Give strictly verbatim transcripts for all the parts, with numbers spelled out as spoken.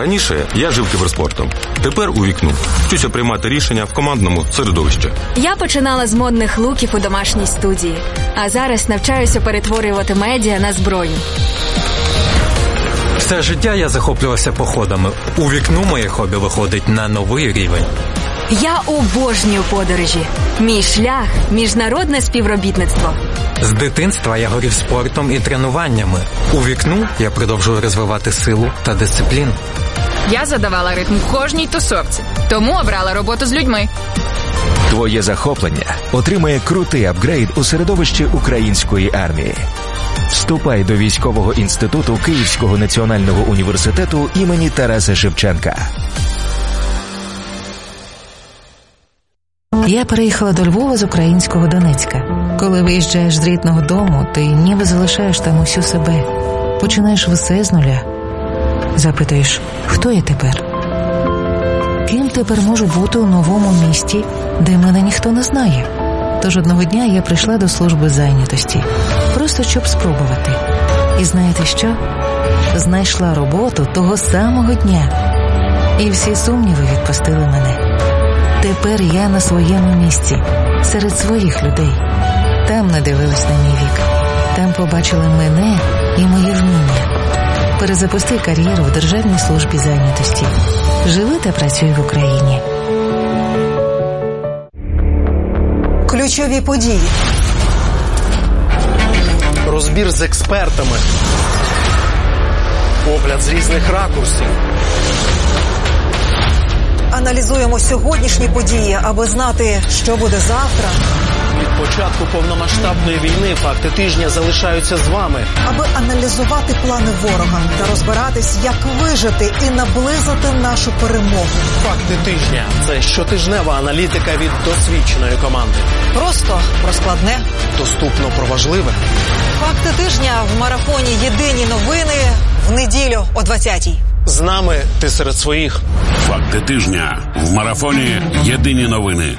Раніше я жив кіберспортом, тепер у вікну. Вчуся приймати рішення в командному середовищі. Я починала з модних луків у домашній студії, а зараз навчаюся перетворювати медіа на зброю. Все життя я захоплювався походами. У вікну моє хобі виходить на новий рівень. Я обожнюю подорожі. Мій шлях – міжнародне співробітництво. З дитинства я горів спортом і тренуваннями. У вікну я продовжую розвивати силу та дисципліну. Я задавала ритм кожній тусовці, тому обрала роботу з людьми. Твоє захоплення отримає крутий апгрейд у середовищі української армії. Вступай до військового інституту Київського національного університету імені Тараса Шевченка. Я переїхала до Львова з українського Донецька. Коли виїжджаєш з рідного дому, ти ніби залишаєш там усю себе. Починаєш все з нуля. Запитуєш, хто я тепер? Ким тепер можу бути у новому місті, де мене ніхто не знає? Тож одного дня я прийшла до служби зайнятості. Просто щоб спробувати. І знаєте що? Знайшла роботу того самого дня. І всі сумніви відпустили мене. Тепер я на своєму місці, серед своїх людей. Там не дивились на мій вік. Там побачили мене і моє вміння. Перезапусти кар'єру в Державній службі зайнятості. Живи та працюй в Україні. Ключові події. Розбір з експертами. Огляд з різних ракурсів. Аналізуємо сьогоднішні події, аби знати, що буде завтра. Від початку повномасштабної війни факти тижня залишаються з вами. Аби аналізувати плани ворога та розбиратись, як вижити і наблизити нашу перемогу. Факти тижня – це щотижнева аналітика від досвідченої команди. Просто про складне, доступно про важливе. Факти тижня в марафоні «Єдині новини» в неділю о двадцятій. З нами ти серед своїх. Факти тижня в марафоні «Єдині новини».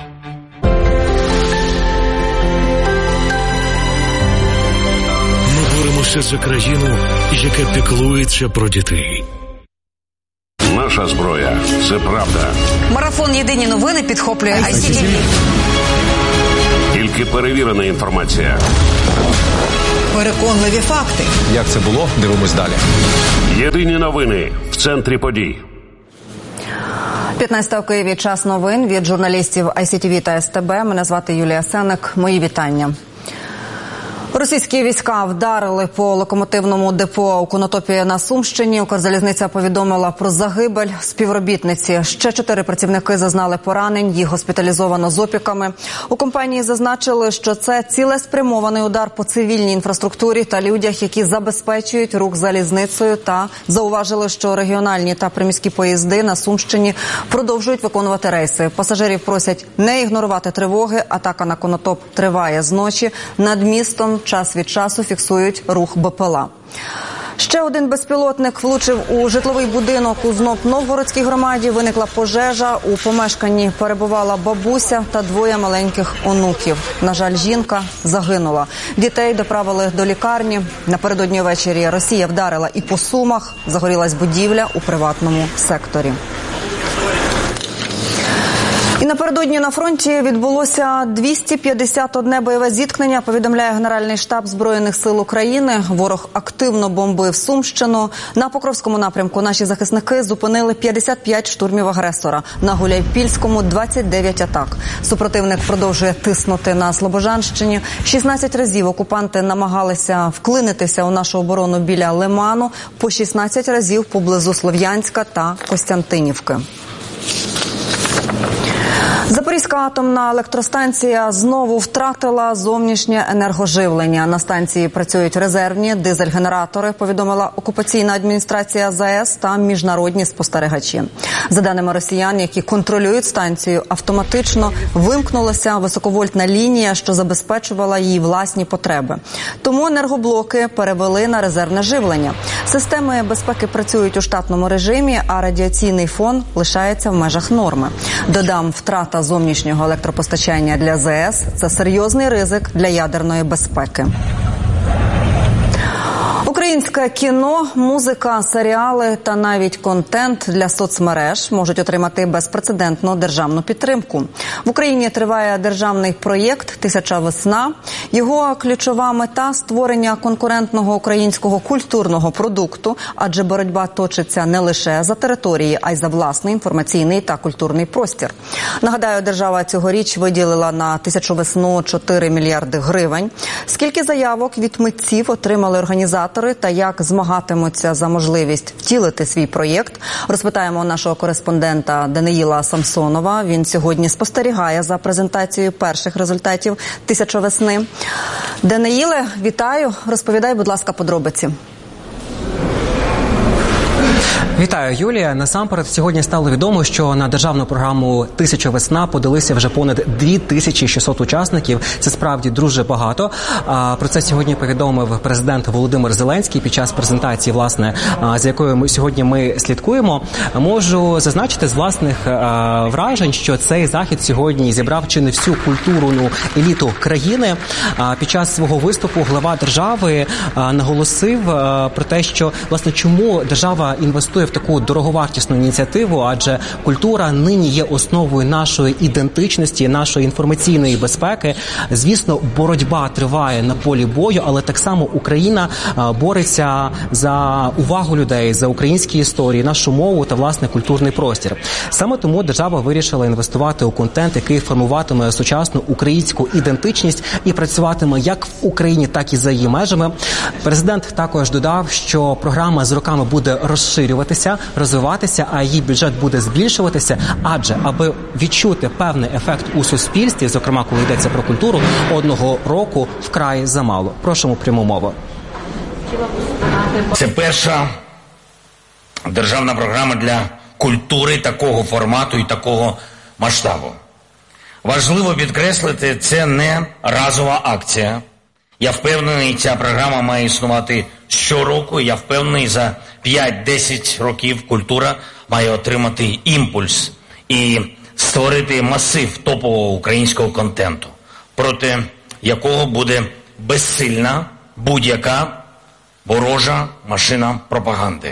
Ми боремося за країну, яка піклується про дітей. Наша зброя – це правда. Марафон «Єдині новини» підхоплює ай сі ті ві. Тільки перевірена інформація. Переконливі факти. Як це було? Дивимось далі. Єдині новини в центрі подій. п'ятнадцята у Києві. Час новин від журналістів ай сі ті ві та ес те бе. Мене звати Юлія Сеник. Мої вітання. Російські війська вдарили по локомотивному депо у Конотопі на Сумщині. Укрзалізниця повідомила про загибель співробітниці. Ще чотири працівники зазнали поранень, їх госпіталізовано з опіками. У компанії зазначили, що це цілеспрямований удар по цивільній інфраструктурі та людях, які забезпечують рух залізницею, та зауважили, що регіональні та приміські поїзди на Сумщині продовжують виконувати рейси. Пасажирів просять не ігнорувати тривоги. Атака на Конотоп триває з ночі. Над містом час від часу фіксують рух бе пе ел а. Ще один безпілотник влучив у житловий будинок у Зноб-Новгородській громаді. Виникла пожежа. У помешканні перебувала бабуся та двоє маленьких онуків. На жаль, жінка загинула. Дітей доправили до лікарні. Напередодні ввечері Росія вдарила і по Сумах. Загорілась будівля у приватному секторі. І напередодні на фронті відбулося двісті п'ятдесят одне бойове зіткнення, повідомляє Генеральний штаб Збройних сил України. Ворог активно бомбив Сумщину. На Покровському напрямку наші захисники зупинили п'ятдесят п'ять штурмів агресора. На Гуляйпільському – двадцять дев'ять атак. Супротивник продовжує тиснути на Слобожанщині. шістнадцять разів окупанти намагалися вклинитися у нашу оборону біля Лиману, по шістнадцять разів поблизу Слов'янська та Костянтинівки. Запорізька атомна електростанція знову втратила зовнішнє енергоживлення. На станції працюють резервні дизель-генератори, повідомила окупаційна адміністрація ЗАЕС та міжнародні спостерігачі. За даними росіян, які контролюють станцію, автоматично вимкнулася високовольтна лінія, що забезпечувала її власні потреби. Тому енергоблоки перевели на резервне живлення. Системи безпеки працюють у штатному режимі, а радіаційний фон лишається в межах норми. Додам, втрата зовнішнього електропостачання для ЗАЕС – це серйозний ризик для ядерної безпеки. Українське кіно, музика, серіали та навіть контент для соцмереж можуть отримати безпрецедентну державну підтримку. В Україні триває державний проєкт «Тисяча весна». Його ключова мета – створення конкурентного українського культурного продукту, адже боротьба точиться не лише за території, а й за власний інформаційний та культурний простір. Нагадаю, держава цьогоріч виділила на «Тисячу весну» чотири мільярди гривень. Скільки заявок від митців отримали організатори та як змагатимуться за можливість втілити свій проєкт, розпитаємо нашого кореспондента Даниїла Самсонова. Він сьогодні спостерігає за презентацією перших результатів «Тисячі весни». Даниїле, вітаю. Розповідай, будь ласка, подробиці. Вітаю, Юлія. Насамперед, сьогодні стало відомо, що на державну програму «Тисяча весна» подалися вже понад дві тисячі шістсот учасників. Це справді дуже багато. Про це сьогодні повідомив президент Володимир Зеленський під час презентації, власне, за якою ми сьогодні ми слідкуємо. Можу зазначити з власних вражень, що цей захід сьогодні зібрав чи не всю культурну еліту країни. Під час свого виступу глава держави наголосив про те, що, власне, чому держава інвестує в таку дороговартісну ініціативу, адже культура нині є основою нашої ідентичності, нашої інформаційної безпеки. Звісно, боротьба триває на полі бою, але так само Україна бореться за увагу людей, за українські історії, нашу мову та, власне, культурний простір. Саме тому держава вирішила інвестувати у контент, який формуватиме сучасну українську ідентичність і працюватиме як в Україні, так і за її межами. Президент також додав, що програма з роками буде розширюватися, розвиватися, а її бюджет буде збільшуватися, адже аби відчути певний ефект у суспільстві, зокрема, коли йдеться про культуру, одного року вкрай замало. Просимо пряму мову. Це перша державна програма для культури такого формату і такого масштабу. Важливо підкреслити, це не разова акція. Я впевнений, ця програма має існувати щороку. Я впевнений, за п'ять-десять років культура має отримати імпульс і створити масив топового українського контенту, проти якого буде безсильна будь-яка ворожа машина пропаганди.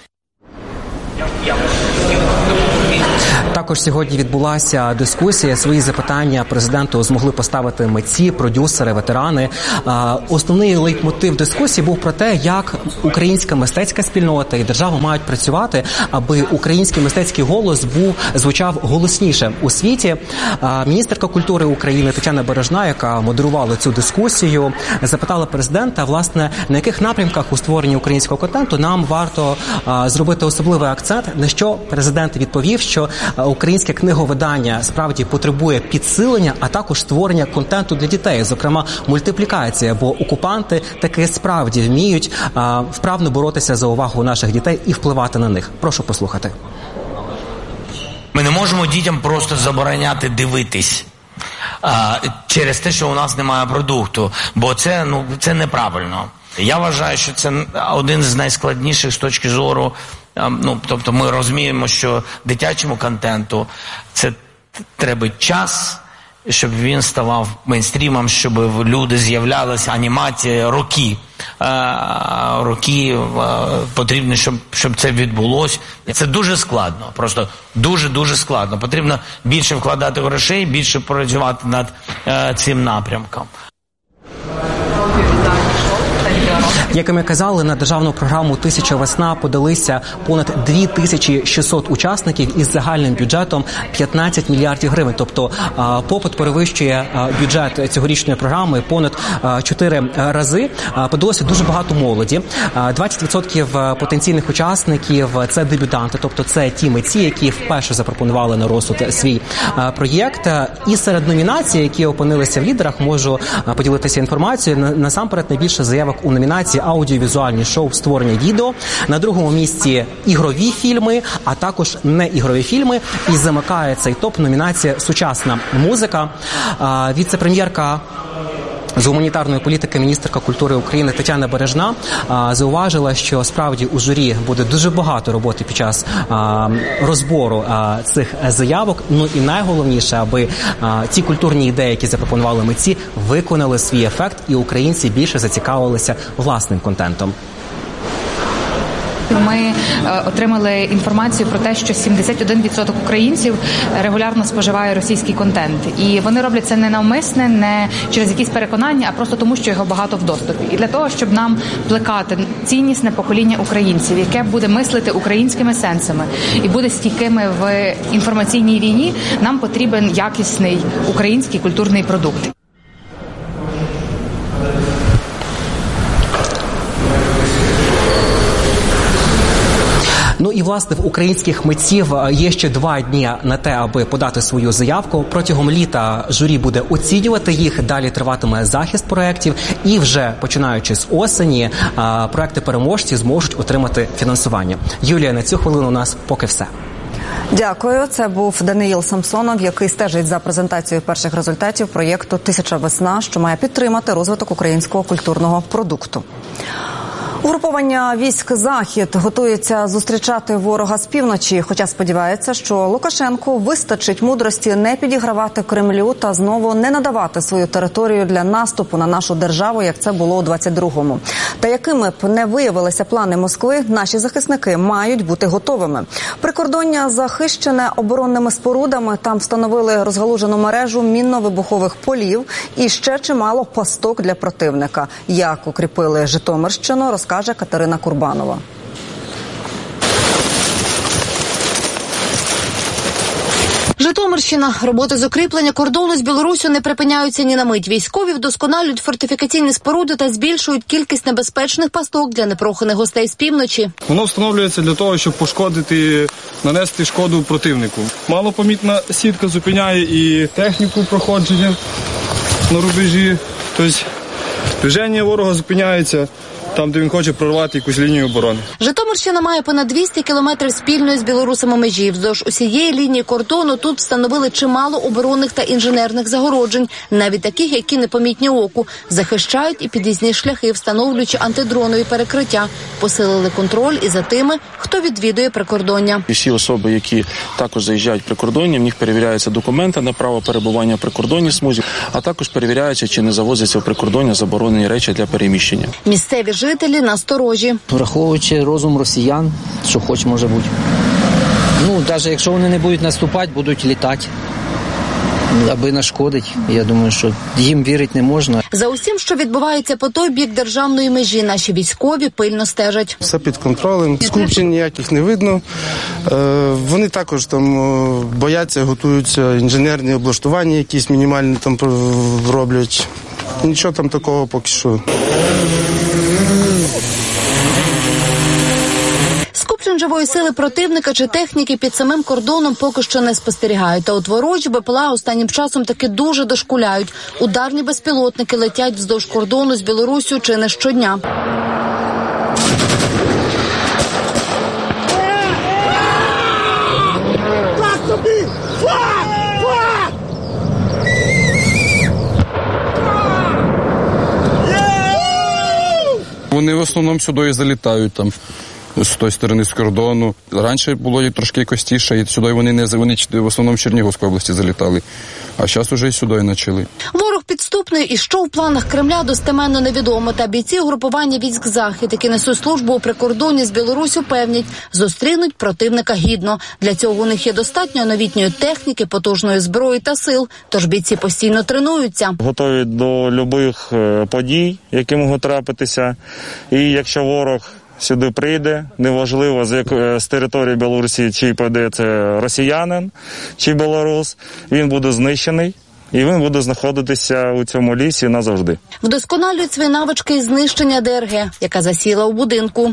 Також сьогодні відбулася дискусія. Свої запитання президенту змогли поставити митці, продюсери, ветерани. Основний лейтмотив дискусії був про те, як українська мистецька спільнота і держава мають працювати, аби український мистецький голос був звучав голосніше у світі. Міністерка культури України Тетяна Бережна, яка модерувала цю дискусію, запитала президента, власне, на яких напрямках у створенні українського контенту нам варто зробити особливий акцент, на що президент відповів, що українське книговидання справді потребує підсилення, а також створення контенту для дітей, зокрема мультиплікація, бо окупанти таки справді вміють а, вправно боротися за увагу наших дітей і впливати на них. Прошу послухати. Ми не можемо дітям просто забороняти дивитись а, через те, що у нас немає продукту, бо це, ну, це неправильно. Я вважаю, що це один з найскладніших з точки зору. Ну, тобто ми розуміємо, що дитячому контенту це треба час, щоб він ставав мейнстрімом, щоб люди з'являлися, анімація, роки. Роки потрібно, щоб, щоб це відбулося. Це дуже складно, просто дуже-дуже складно. Потрібно більше вкладати грошей, більше працювати над цим напрямком. Як і ми казали, на державну програму «Тисяча весна» подалися понад дві тисячі шістсот учасників із загальним бюджетом п'ятнадцять мільярдів гривень. Тобто попит перевищує бюджет цьогорічної програми понад чотири рази. Подалося дуже багато молоді. двадцять відсотків потенційних учасників – це дебютанти, тобто це ті митці, які вперше запропонували на розсуд свій проєкт. І серед номінацій, які опинилися в лідерах, можу поділитися інформацією. Насамперед, найбільше заявок у номінації аудіовізуальні шоу, створення відео. На другому місці ігрові фільми, а також неігрові фільми. І замикає цей топ номінація «Сучасна музика». Віце-прем'єрка з гуманітарної політики, міністерка культури України Тетяна Бережна а, зауважила, що справді у журі буде дуже багато роботи під час а, розбору а, цих заявок. Ну і найголовніше, аби а, ті культурні ідеї, які запропонували митці, виконали свій ефект і українці більше зацікавилися власним контентом. ми отримали інформацію про те, що сімдесят один відсоток українців регулярно споживає російський контент. І вони роблять це не навмисне, не через якісь переконання, а просто тому, що його багато в доступі. І для того, щоб нам плекати ціннісне покоління українців, яке буде мислити українськими сенсами і буде стійкими в інформаційній війні, нам потрібен якісний український культурний продукт. Ну і, власне, в українських митців є ще два дні на те, аби подати свою заявку. Протягом літа журі буде оцінювати їх, далі триватиме захист проєктів, і вже починаючи з осені проєкти-переможці зможуть отримати фінансування. Юлія, на цю хвилину у нас поки все. Дякую. Це був Даниїл Самсонов, який стежить за презентацією перших результатів проєкту «Тисяча весна», що має підтримати розвиток українського культурного продукту. Угруповання військ «Захід» готується зустрічати ворога з півночі, хоча сподівається, що Лукашенку вистачить мудрості не підігравати Кремлю та знову не надавати свою територію для наступу на нашу державу, як це було у двадцять другому. Та якими б не виявилися плани Москви, наші захисники мають бути готовими. Прикордоння захищене оборонними спорудами, там встановили розгалужену мережу мінно-вибухових полів і ще чимало пасток для противника. Як укріпили Житомирщину, розкаже Катерина Курбанова. Житомирщина. Роботи з укріплення кордону з Білоруссю не припиняються ні на мить. Військові вдосконалюють фортифікаційні споруди та збільшують кількість небезпечних пасток для непроханих гостей з півночі. Воно встановлюється для того, щоб пошкодити, нанести шкоду противнику. Малопомітна сітка зупиняє і техніку проходження на рубежі. Тобто движення ворога зупиняється там, де він хоче прорвати якусь лінію оборони. Житомирщина має понад двісті кілометрів спільної з білорусами межі. Вздовж усієї лінії кордону тут встановили чимало оборонних та інженерних загороджень, навіть таких, які непомітні оку. Захищають і під'їзні шляхи, встановлюючи антидронові перекриття. Посилили контроль і за тими, хто відвідує прикордоння. Всі особи, які також заїжджають прикордоння, в них перевіряються документи на право перебування в прикордонній смузі, а також перевіряються, чи не завозяться в прикордоння заборонені речі для переміщення. Місцеві жителі насторожі. Враховуючи розум росіян, що хоч може бути. Ну, навіть якщо вони не будуть наступати, будуть літати, аби нашкодить. Я думаю, що їм вірити не можна. За усім, що відбувається по той бік державної межі, наші військові пильно стежать. Все під контролем, скупчень ніяких не видно. Вони також там бояться, готуються, інженерні облаштування якісь мінімальні там роблять. Нічого там такого поки що. Скупчень живої сили противника чи техніки під самим кордоном поки що не спостерігають. Та от ворожі БПЛА останнім часом таки дуже дошкуляють. Ударні безпілотники летять вздовж кордону з Білоруссю чи не щодня. Вони в основному сюди і залітають там. З тої сторони, з кордону. Раніше було трошки костіше, і сюди вони не вони в основному в Чернігівській області залітали. А зараз уже і сюди почали. Ворог підступний і що в планах Кремля достеменно невідомо. Та бійці угрупування військ «Захід», які несуть службу у прикордонні з Білоруссю, певнять, зустрінуть противника гідно. Для цього у них є достатньо новітньої техніки, потужної зброї та сил. Тож бійці постійно тренуються. Готові до будь-яких подій, які можуть трапитися. І якщо ворог сюди прийде, неважливо з, як, з території Білорусі, чи прийде це росіянин, чи білорус, він буде знищений. І він буде знаходитися у цьому лісі назавжди. Вдосконалюють свої навички із знищення ДРГ, яка засіла у будинку.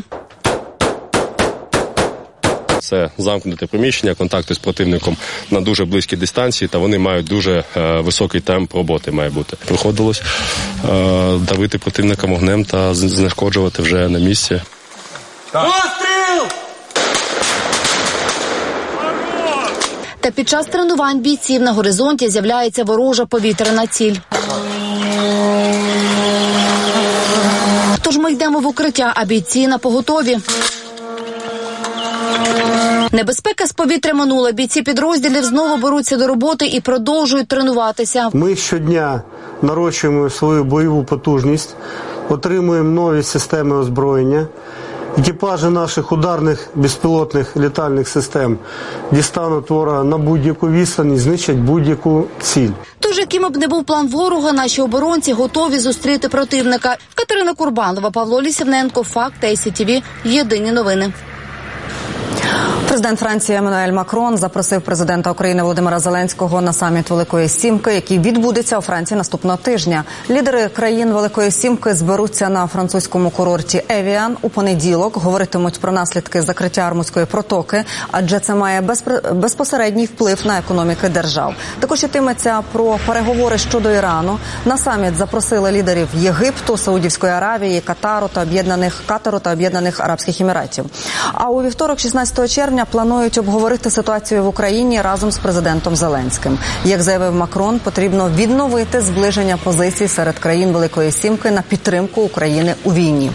Це замкнуте приміщення, контакти з противником на дуже близькій дистанції, та вони мають дуже е, високий темп роботи, має бути. Приходилось е, давити противника вогнем та знешкоджувати вже на місці. Постріл! Та під час тренувань бійців на горизонті з'являється ворожа повітряна ціль. Тож ми йдемо в укриття, а бійці на поготові. Небезпека з повітря минула. Бійці підрозділів знову беруться до роботи і продовжують тренуватися. Ми щодня нарощуємо свою бойову потужність, отримуємо нові системи озброєння екіпажі наших ударних безпілотних літальних систем дістануть ворога на будь-яку відстань і знищать будь-яку ціль. Тож, яким б не був план ворога, наші оборонці готові зустріти противника. Катерина Курбанова, Павло Лісівненко, Факт, ай сі ті ві, Єдині новини. Президент Франції Еммануель Макрон запросив президента України Володимира Зеленського на саміт Великої Сімки, який відбудеться у Франції наступного тижня. Лідери країн Великої Сімки зберуться на французькому курорті Евіан у понеділок, говоритимуть про наслідки закриття Ормузької протоки, адже це має безпосередній вплив на економіки держав. Також йтиметься про переговори щодо Ірану. На саміт запросили лідерів Єгипту, Саудівської Аравії, Катару та Об'єднаних Катару та Об'єднаних Арабських Еміратів. А у вівторок, шістнадцятого червня, планують обговорити ситуацію в Україні разом з президентом Зеленським. Як заявив Макрон, потрібно відновити зближення позицій серед країн Великої Сімки на підтримку України у війні.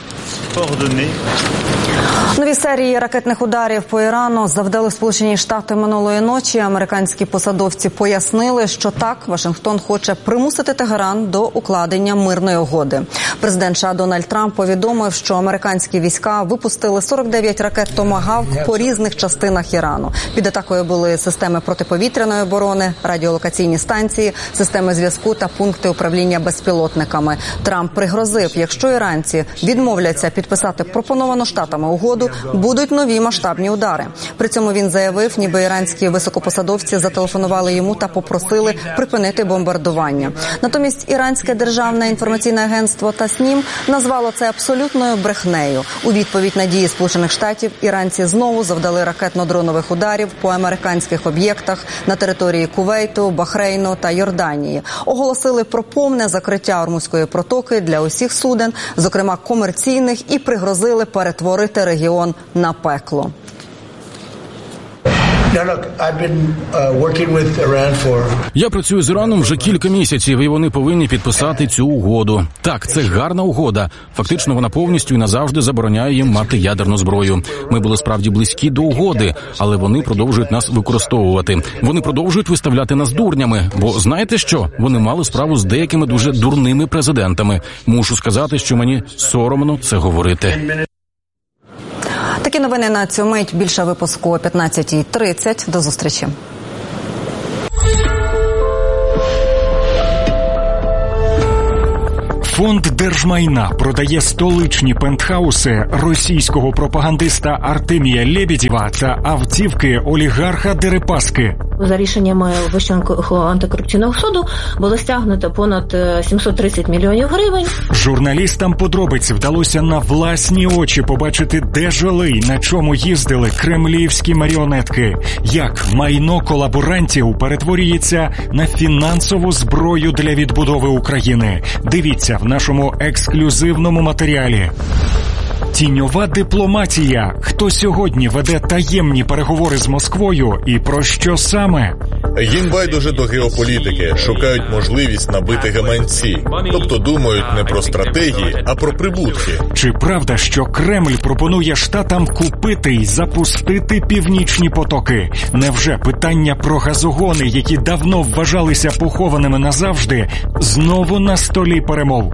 Нові серії ракетних ударів по Ірану завдали Сполучені Штати минулої ночі. Американські посадовці пояснили, що так, Вашингтон хоче примусити Тегеран до укладення мирної угоди. Президент США Дональд Трамп повідомив, що американські війська випустили сорок дев'ять ракет «Томагавк» по різних частинах Ірану. Під атакою були системи протиповітряної оборони, радіолокаційні станції, системи зв'язку та пункти управління безпілотниками. Трамп пригрозив, якщо іранці відмовляться підписати пропоновану Штатами угоду, будуть нові масштабні удари. При цьому він заявив, ніби іранські високопосадовці зателефонували йому та попросили припинити бомбардування. Натомість іранське державне інформаційне агентство Таснім назвало це абсолютною брехнею. У відповідь на дії Сполучених Штатів іранці знову завдали ракетно-дронових ударів по американських об'єктах на території Кувейту, Бахрейну та Йорданії. Оголосили про повне закриття Ормузької протоки для усіх суден, зокрема комерційних, і пригрозили перетворити регіон на пекло. Я працюю з Іраном вже кілька місяців, і вони повинні підписати цю угоду. Так, це гарна угода. Фактично, вона повністю і назавжди забороняє їм мати ядерну зброю. Ми були справді близькі до угоди, але вони продовжують нас використовувати. Вони продовжують виставляти нас дурнями, бо знаєте що? Вони мали справу з деякими дуже дурними президентами. Мушу сказати, що мені соромно це говорити. Такі новини на цю мить. Більше випуску о п'ятнадцятій тридцять. До зустрічі. Фонд держмайна продає столичні пентхауси російського пропагандиста Артемія Лебедєва та автівки олігарха Дерипаски. За рішеннями Вищого антикорупційного суду було стягнуто понад сімсот тридцять мільйонів гривень. Журналістам подробиць вдалося на власні очі побачити, де жили й на чому їздили кремлівські маріонетки. Як майно колаборантів перетворюється на фінансову зброю для відбудови України. Дивіться в нашому ексклюзивному матеріалі. Тіньова дипломатія. Хто сьогодні веде таємні переговори з Москвою і про що саме? Їм байдуже до геополітики, шукають можливість набити гаманці. Тобто думають не про стратегії, а про прибутки. Чи правда, що Кремль пропонує штатам купити й запустити північні потоки? Невже питання про газогони, які давно вважалися похованими назавжди, знову на столі перемов?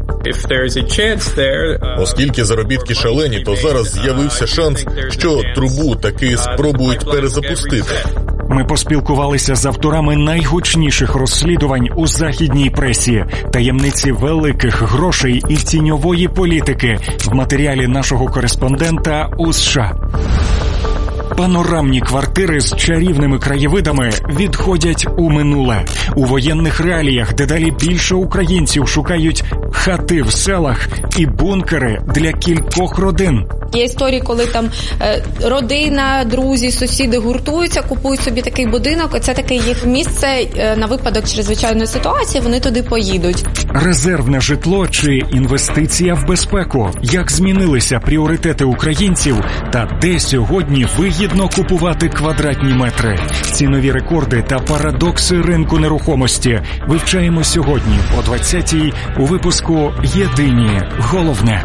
Оскільки заробітки шалені, то зараз з'явився шанс, що трубу таки спробують перезапустити. Ми поспілкувалися з авторами найгучніших розслідувань у західній пресі, таємниці великих грошей і тіньової політики в матеріалі нашого кореспондента у США. Панорамні квартири з чарівними краєвидами відходять у минуле. У воєнних реаліях дедалі більше українців шукають хати в селах і бункери для кількох родин. Є історії, коли там е, родина, друзі, сусіди гуртуються, купують собі такий будинок, це таке їх місце е, на випадок чрезвичайної ситуації, вони туди поїдуть. Резервне житло чи інвестиція в безпеку? Як змінилися пріоритети українців та де сьогодні вигідно купувати квадратні метри? Цінові рекорди та парадокси ринку нерухомості вивчаємо сьогодні о двадцятій у випуску «Єдині головне».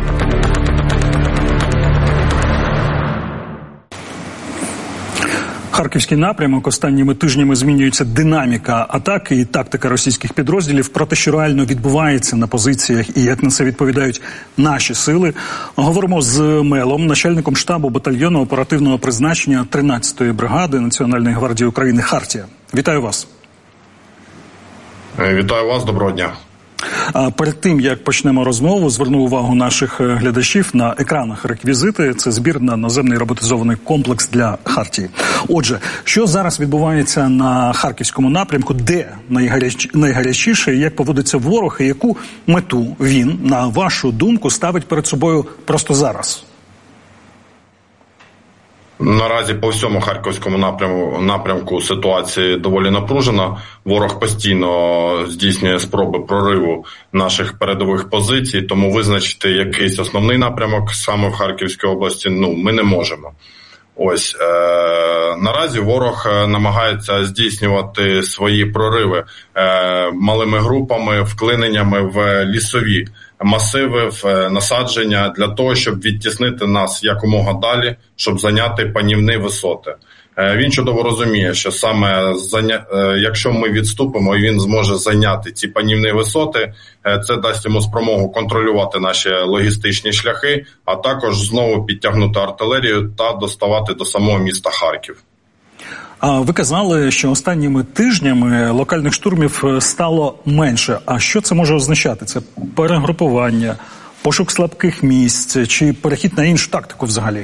харківський напрямок останніми тижнями змінюється динаміка атаки і тактика російських підрозділів. Про те, що реально відбувається на позиціях і як на це відповідають наші сили, говоримо з Мелом, начальником штабу батальйону оперативного призначення тринадцятої бригади Національної гвардії України «Хартія». Вітаю вас. Вітаю вас, доброго дня. Перед тим, як почнемо розмову, зверну увагу наших глядачів на екранах реквізити. Це збір на наземний роботизований комплекс для Хартії. Отже, що зараз відбувається на харківському напрямку, де найгаряч... найгарячіше, як поводиться ворог і яку мету він, на вашу думку, ставить перед собою просто зараз? Наразі по всьому харківському напрямку, напрямку ситуація доволі напружена. Ворог постійно здійснює спроби прориву наших передових позицій, тому визначити якийсь основний напрямок саме в Харківській області ну, ми не можемо. Ось е, наразі ворог намагається здійснювати свої прориви е, малими групами, вклиненнями в лісові масиви, в насадження для того, щоб відтіснити нас якомога далі, щоб зайняти панівні висоти. Е, він чудово розуміє, що саме заня... е, якщо ми відступимо і він зможе зайняти ці панівні висоти, е, це дасть йому спромогу контролювати наші логістичні шляхи, а також знову підтягнути артилерію та доставати до самого міста Харків. А ви казали, що останніми тижнями локальних штурмів стало менше. А що це може означати? Це перегрупування, пошук слабких місць чи перехід на іншу тактику взагалі?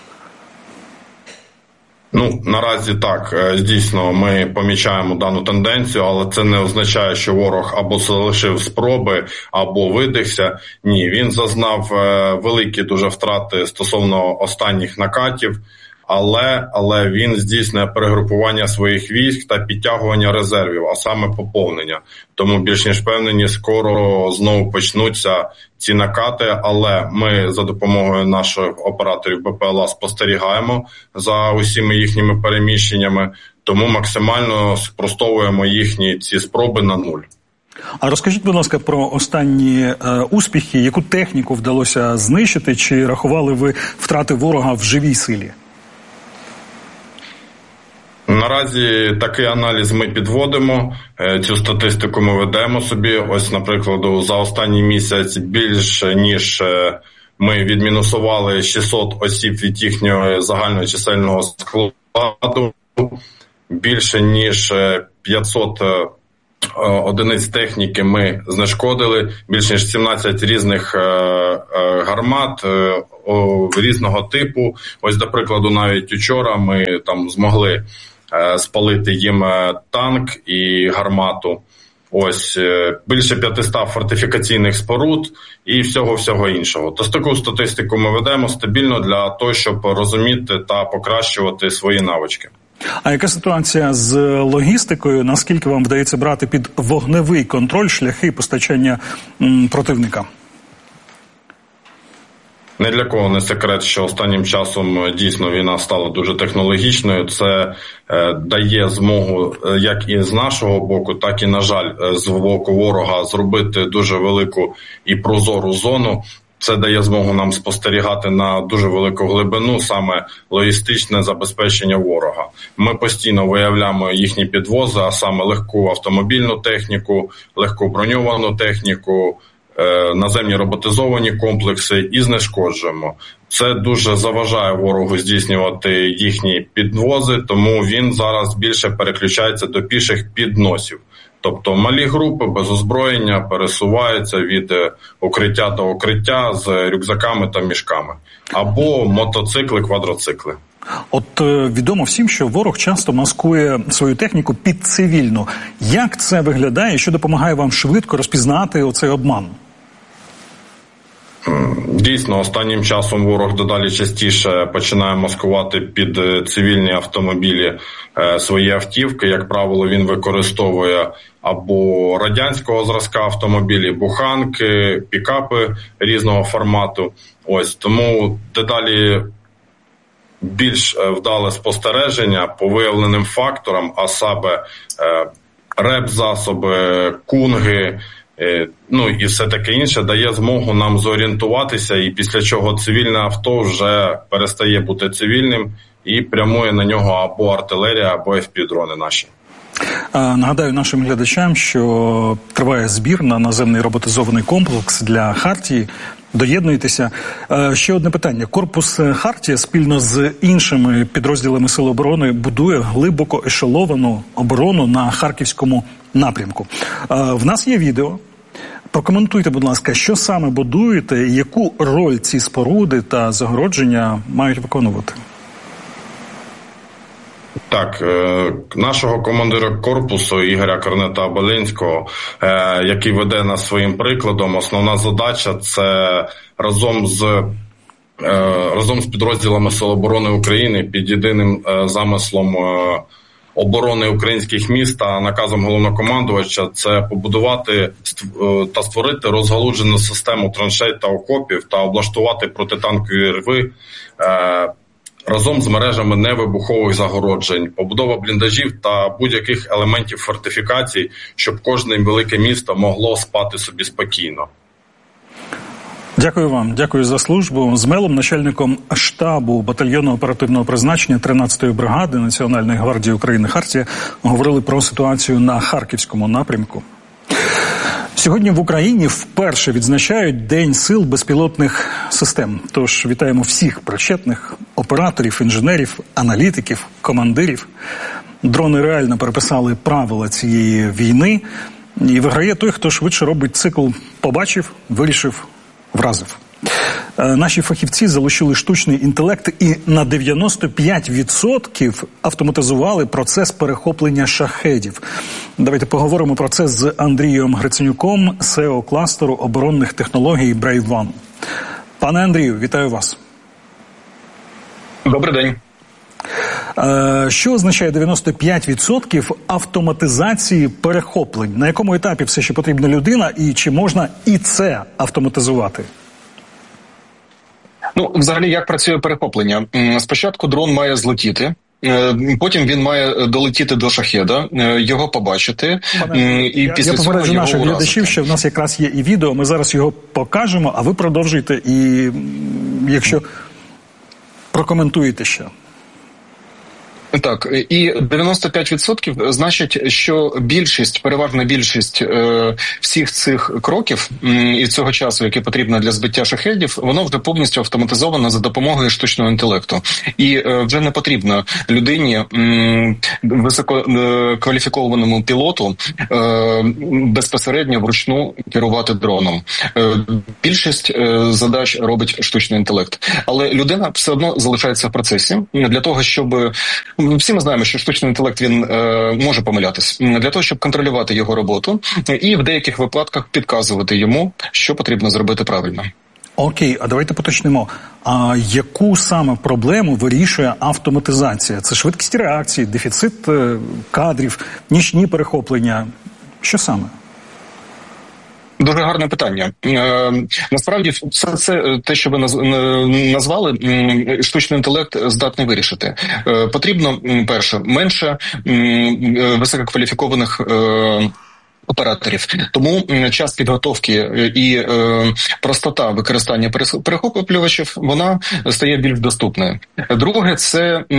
Ну, наразі так, дійсно, ми помічаємо дану тенденцію, але це не означає, що ворог або залишив спроби, або видихся. Ні, він зазнав великі дуже втрати стосовно останніх накатів, але, але він здійснює перегрупування своїх військ та підтягування резервів, а саме поповнення. Тому більш ніж впевнені, скоро знову почнуться ці накати, але ми за допомогою наших операторів БПЛА спостерігаємо за усіма їхніми переміщеннями, тому максимально спростовуємо їхні ці спроби на нуль. А розкажіть, будь ласка, про останні е, успіхи, яку техніку вдалося знищити, чи рахували ви втрати ворога в живій силі? Наразі такий аналіз ми підводимо, цю статистику ми ведемо собі. Ось, наприклад, за останній місяць більше, ніж ми відмінусували шістсот осіб від їхнього загального чисельного складу, більше, ніж п'ятсот одиниць техніки ми знешкодили, більше ніж сімнадцять різних гармат різного типу. Ось, до прикладу, навіть учора ми там змогли спалити їм танк і гармату. Ось більше п'ятисот фортифікаційних споруд і всього-всього іншого. Тож таку статистику ми ведемо стабільно для того, щоб розуміти та покращувати свої навички. А яка ситуація з логістикою? Наскільки вам вдається брати під вогневий контроль шляхи постачання м, противника? Не для кого не секрет, що останнім часом дійсно війна стала дуже технологічною. Це е, дає змогу е, як і з нашого боку, так і, на жаль, з боку ворога зробити дуже велику і прозору зону. Це дає змогу нам спостерігати на дуже велику глибину саме логістичне забезпечення ворога. Ми постійно виявляємо їхні підвози, а саме легку автомобільну техніку, легку броньовану техніку, наземні роботизовані комплекси і знешкоджуємо. Це дуже заважає ворогу здійснювати їхні підвози, тому він зараз більше переключається до піших підносів. Тобто малі групи без озброєння пересуваються від укриття до укриття з рюкзаками та мішками. Або мотоцикли, квадроцикли. От е, відомо всім, що ворог часто маскує свою техніку під цивільну. Як це виглядає і що допомагає вам швидко розпізнати оцей обман? Дійсно, останнім часом ворог дедалі частіше починає маскувати під цивільні автомобілі е, свої автівки. Як правило, він використовує або радянського зразка автомобілі, буханки, пікапи різного формату. Ось тому дедалі більш вдале спостереження по виявленим факторам, а саме е, реп-засоби, кунги, ну і все таке інше, дає змогу нам зорієнтуватися, і після чого цивільне авто вже перестає бути цивільним і прямує на нього або артилерія, або еф пі дрони наші. Нагадаю нашим глядачам, що триває збір на наземний роботизований комплекс для Хартії. Доєднуйтеся. Ще одне питання. Корпус Хартія спільно з іншими підрозділами Сил оборони будує глибоко ешеловану оборону на Харківському напрямку. В нас є відео. Прокоментуйте, будь ласка, що саме будуєте і яку роль ці споруди та загородження мають виконувати? Так, нашого командира корпусу Ігоря Корнета-Аболинського, який веде нас своїм прикладом, основна задача – це разом з, разом з підрозділами Сил оборони України під єдиним замислом оборони українських міст та наказом головнокомандувача – це побудувати та створити розгалуджену систему траншей та окопів та облаштувати протитанкові рви разом з мережами невибухових загороджень, побудова бліндажів та будь-яких елементів фортифікацій, щоб кожне велике місто могло спати собі спокійно. Дякую вам, дякую за службу. З Мелом, начальником штабу батальйону оперативного призначення тринадцятої бригади Національної гвардії України «Хартія», говорили про ситуацію на Харківському напрямку. Сьогодні в Україні вперше відзначають День сил безпілотних систем. Тож вітаємо всіх причетних операторів, інженерів, аналітиків, командирів. Дрони реально переписали правила цієї війни. І виграє той, хто швидше робить цикл «побачив, вирішив, вразив». Наші фахівці залучили штучний інтелект і на дев'яносто п'ять відсотків автоматизували процес перехоплення шахедів. Давайте поговоримо про це з Андрієм Гриценюком, сео кластеру оборонних технологій Brave One. Пане Андрію, вітаю вас. Добрий день. Що означає дев'яносто п'ять відсотків автоматизації перехоплень? На якому етапі все ще потрібна людина і чи можна і це автоматизувати? Ну, взагалі, як працює перехоплення? Спочатку дрон має злетіти, потім він має долетіти до шахеда, його побачити, Пане, і я, після я цього попереджу його наших уразити. глядачів, що в нас якраз є і відео, ми зараз його покажемо, а ви продовжуйте і, якщо прокоментуєте ще. Так, і дев'яносто п'ять відсотків значить, що більшість, переважна більшість е, всіх цих кроків м, і цього часу, який потрібно для збиття шахедів, воно вже повністю автоматизовано за допомогою штучного інтелекту. І е, вже не потрібно людині, м, висококваліфікованому пілоту, е, безпосередньо вручну керувати дроном. Е, більшість е, задач робить штучний інтелект. Але людина все одно залишається в процесі для того, щоб... Всі ми знаємо, що штучний інтелект, він е, може помилятись. Для того, щоб контролювати його роботу і в деяких випадках підказувати йому, що потрібно зробити правильно. Окей, а давайте поточнимо. А яку саме проблему вирішує автоматизація? Це швидкість реакції, дефіцит е, кадрів, нічні перехоплення? Що саме? Дуже гарне питання. Е, насправді, все це, те, що ви назвали, штучний інтелект здатний вирішити. Е, потрібно, перше, менше висококваліфікованих е, операторів. Тому час підготовки і е, простота використання перехоплювачів, вона стає більш доступною. Друге, це м,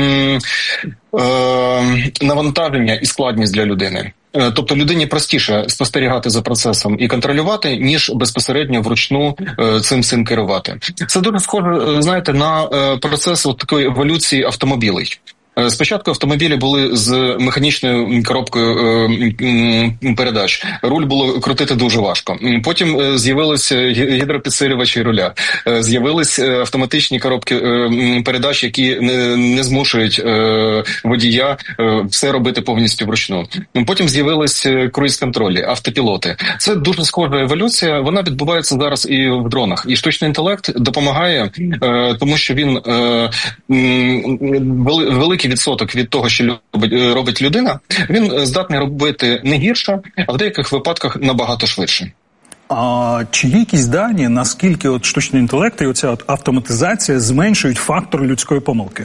е, навантаження і складність для людини. Тобто людині простіше спостерігати за процесом і контролювати, ніж безпосередньо вручну цим цим керувати. Це дуже схоже, знаєте, на процес от такої еволюції автомобілей. Спочатку автомобілі були з механічною коробкою е, передач. Руль було крутити дуже важко. Потім з'явилися гідропідсилювачі руля. З'явились автоматичні коробки е, передач, які не, не змушують е, водія е, все робити повністю вручну. Потім з'явились круїз-контролі, автопілоти. Це дуже схожа еволюція. Вона відбувається зараз і в дронах. І штучний інтелект допомагає, е, тому що він е, великий відсоток від того, що робить людина, він здатний робити не гірше, а в деяких випадках набагато швидше. А чи є якісь дані, наскільки от штучний інтелект і оця от автоматизація зменшують фактор людської помилки?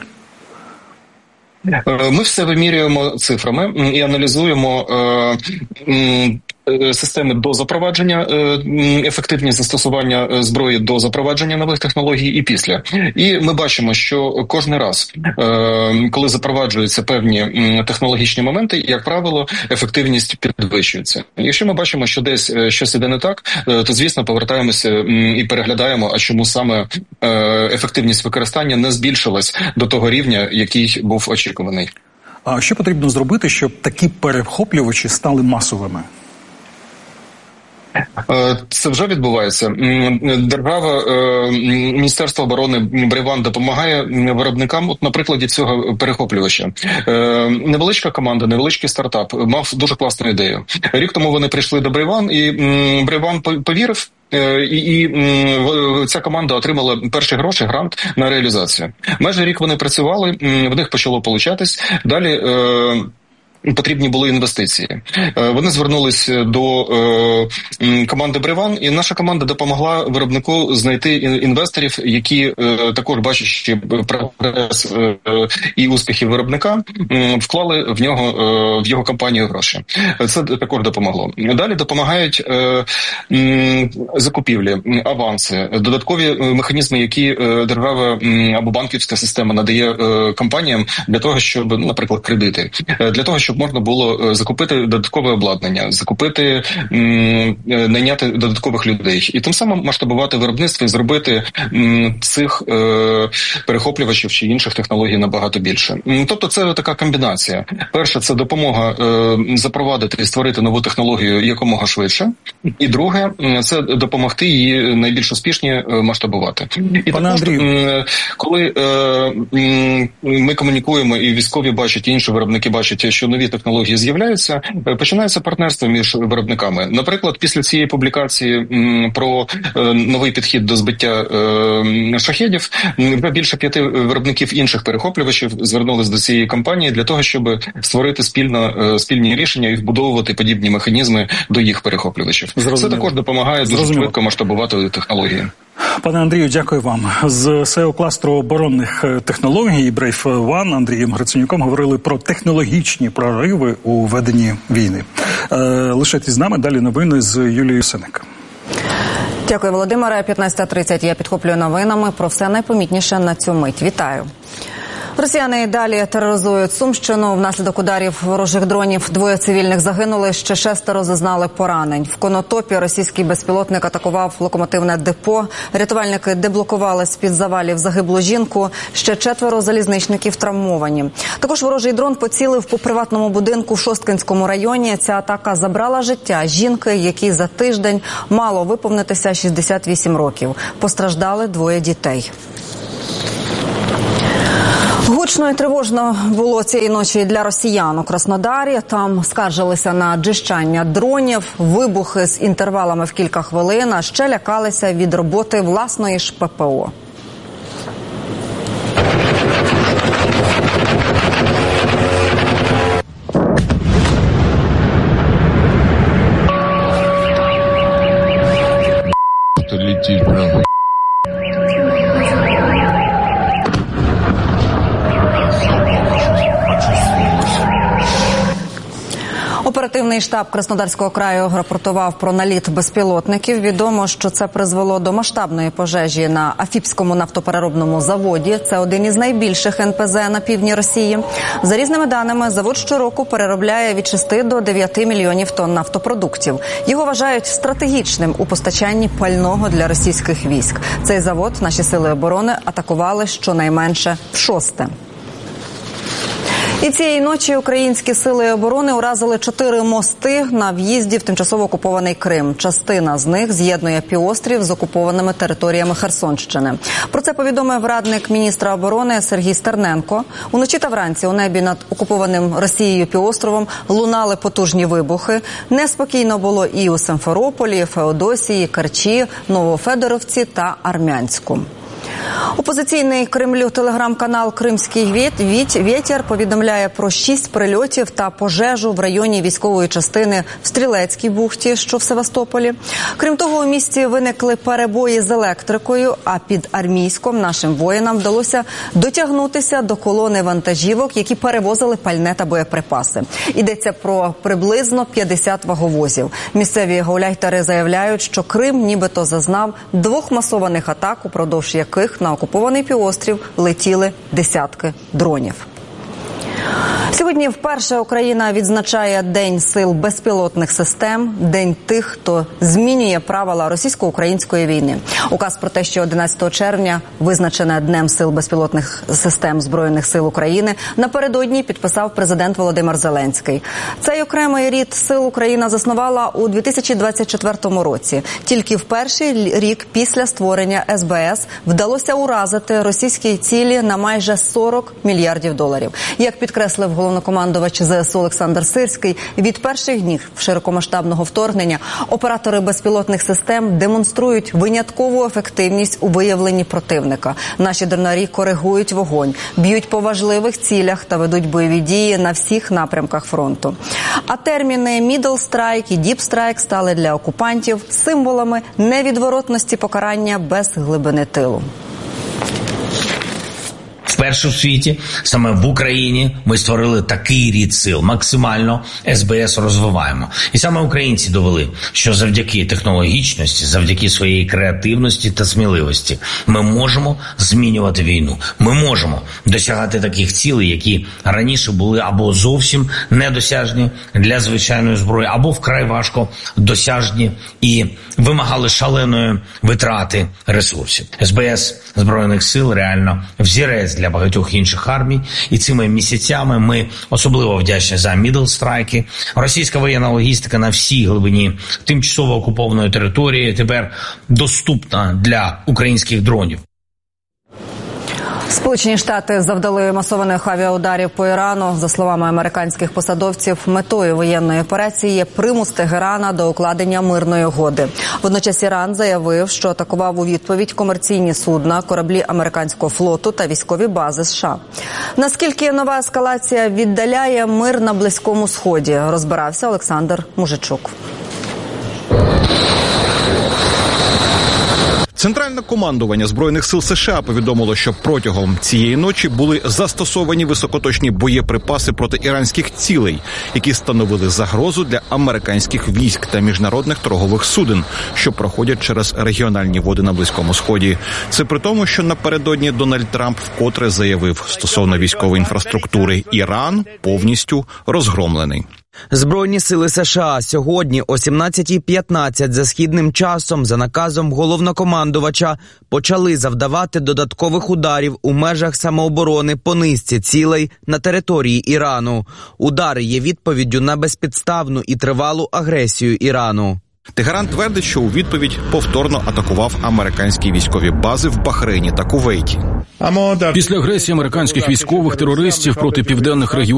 Ми все вимірюємо цифрами і аналізуємо системи до запровадження, ефективні застосування зброї до запровадження нових технологій і після. І ми бачимо, що кожен раз, коли запроваджуються певні технологічні моменти, як правило, ефективність підвищується. Якщо ми бачимо, що десь щось іде не так, то, звісно, повертаємося і переглядаємо, а чому саме ефективність використання не збільшилась до того рівня, який був очікуваний. А що потрібно зробити, щоб такі перехоплювачі стали масовими? Це вже відбувається. Держава, Міністерство оборони, Брейван допомагає виробникам. От на прикладі цього перехоплювача. Невеличка команда, невеличкий стартап мав дуже класну ідею. Рік тому вони прийшли до Брейван, і Брейван повірив, І, і ця команда отримала перші гроші, грант на реалізацію. Майже рік вони працювали, в них почало получатись. Далі е, потрібні були інвестиції. Е, вони звернулись до е, команди Брейван, і наша команда допомогла виробнику знайти інвесторів, які е, також, бачачи прогрес е, і успіхи виробника, е, вклали в нього, е, в його компанію гроші. Це також допомогло. Далі допомагають е, е, закупівлі, аванси, додаткові механізми, які е, держава е, або банківська система надає е, компаніям для того, щоб, наприклад, кредити, е, для того, щоб щоб можна було закупити додаткове обладнання, закупити, м, найняти додаткових людей. І тим самим масштабувати виробництво і зробити м, цих е, перехоплювачів чи інших технологій набагато більше. Тобто це така комбінація. Перше, це допомога е, запровадити і створити нову технологію якомога швидше. І друге, це допомогти її найбільш успішні масштабувати. І Пане також, Андрію, коли е, ми комунікуємо і військові бачать, і інші виробники бачать, що нові технології з'являються, починається партнерство між виробниками. Наприклад, після цієї публікації м, про е, новий підхід до збиття е, шахедів, вже більше п'яти виробників інших перехоплювачів звернулись до цієї компанії для того, щоб створити спільно, е, спільні рішення і вбудовувати подібні механізми до їх перехоплювачів. Зрозуміло. Це також допомагає дуже Зрозуміло. швидко масштабувати технології. Пане Андрію, дякую вам. З сео кластеру оборонних технологій Брейв Ван Андрієм Гриценюком говорили про технологічні прориви у веденні війни. Е, лишайтесь з нами, далі новини з Юлією Сенек. Дякую, Володимире. п'ятнадцята тридцять я підхоплюю новинами про все найпомітніше на цю мить. Вітаю. Росіяни далі тероризують Сумщину. Внаслідок ударів ворожих дронів двоє цивільних загинули, ще шестеро зазнали поранень. В Конотопі російський безпілотник атакував локомотивне депо. Рятувальники деблокували з-під завалів загиблу жінку. Ще четверо залізничників травмовані. Також ворожий дрон поцілив по приватному будинку в Шосткинському районі. Ця атака забрала життя жінки, якій за тиждень мало виповнитися шістдесят вісім років. Постраждали двоє дітей. Гучно і тривожно було цієї ночі для росіян у Краснодарі. Там скаржилися на джищання дронів, вибухи з інтервалами в кілька хвилин, а ще лякалися від роботи власної ж ППО. Летит прям. Оперативний штаб Краснодарського краю рапортував про наліт безпілотників. Відомо, що це призвело до масштабної пожежі на Афіпському нафтопереробному заводі. Це один із найбільших ен пе зе на півдні Росії. За різними даними, завод щороку переробляє від шести до дев'яти мільйонів тонн нафтопродуктів. Його вважають стратегічним у постачанні пального для російських військ. Цей завод наші сили оборони атакували щонайменше в шосте. І цієї ночі українські сили оборони уразили чотири мости на в'їзді в тимчасово окупований Крим. Частина з них з'єднує півострів з окупованими територіями Херсонщини. Про це повідомив радник міністра оборони Сергій Стерненко. Уночі та вранці у небі над окупованим Росією півостровом лунали потужні вибухи. Неспокійно було і у Симферополі, Феодосії, Керчі, Новофедоровці та Армянську. Опозиційний Кремлю телеграм-канал «Кримський вітер» повідомляє про шість прильотів та пожежу в районі військової частини в Стрілецькій бухті, що в Севастополі. Крім того, у місті виникли перебої з електрикою, а під Армійськом нашим воїнам вдалося дотягнутися до колони вантажівок, які перевозили пальне та боєприпаси. Йдеться про приблизно п'ятдесят ваговозів. Місцеві гауляйтери заявляють, що Крим нібито зазнав двох масованих атак, упродовж яких на окупований півострів летіли десятки дронів. Сьогодні вперше Україна відзначає День сил безпілотних систем, День тих, хто змінює правила російсько-української війни. Указ про те, що одинадцятого червня визначене Днем сил безпілотних систем Збройних сил України, напередодні підписав президент Володимир Зеленський. Цей окремий рід сил Україна заснувала у дві тисячі двадцять четвертому році. Тільки в перший рік після створення ес бе ес вдалося уразити російські цілі на майже сорок мільярдів доларів. Як підкреслив головнокомандувач зе ес у Олександр Сирський, від перших днів широкомасштабного вторгнення оператори безпілотних систем демонструють виняткову ефективність у виявленні противника. Наші дронарі коригують вогонь, б'ють по важливих цілях та ведуть бойові дії на всіх напрямках фронту. А терміни «middle strike» і «deep strike» стали для окупантів символами невідворотності покарання без глибини тилу. Вперше в світі, саме в Україні, ми створили такий рід сил. Максимально ес бе ес розвиваємо. І саме українці довели, що завдяки технологічності, завдяки своїй креативності та сміливості ми можемо змінювати війну. Ми можемо досягати таких цілей, які раніше були або зовсім недосяжні для звичайної зброї, або вкрай важко досяжні і вимагали шаленої витрати ресурсів. ес бе ес Збройних сил реально взірець для багатьох інших армій, і цими місяцями ми особливо вдячні за мідл-страйки. Російська воєнна логістика на всій глибині тимчасово окупованої території тепер доступна для українських дронів. Сполучені Штати завдали масованих авіаударів по Ірану. За словами американських посадовців, метою воєнної операції є примус Тегерана до укладення мирної угоди. Водночас Іран заявив, що атакував у відповідь комерційні судна, кораблі американського флоту та військові бази США. Наскільки нова ескалація віддаляє мир на Близькому Сході, розбирався Олександр Мужичук. Центральне командування Збройних сил США повідомило, що протягом цієї ночі були застосовані високоточні боєприпаси проти іранських цілей, які становили загрозу для американських військ та міжнародних торгових суден, що проходять через регіональні води на Близькому Сході. Це при тому, що напередодні Дональд Трамп вкотре заявив стосовно військової інфраструктури: Іран повністю розгромлений. Збройні сили США сьогодні о сімнадцятій п'ятнадцять за східним часом за наказом головнокомандувача почали завдавати додаткових ударів у межах самооборони по низці цілей на території Ірану. Удари є відповіддю на безпідставну і тривалу агресію Ірану. Тегеран твердить, що у відповідь повторно атакував американські військові бази в Бахрейні та Кувейті. Після агресії американських військових терористів проти південних регіонів